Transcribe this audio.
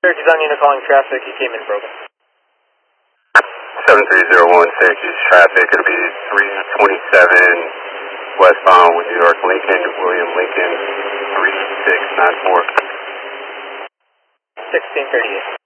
Syracuse on unit calling traffic, you came in broken. 7301 Syracuse traffic, it'll be 327 westbound with New York Lincoln, William Lincoln, 3694. 1638.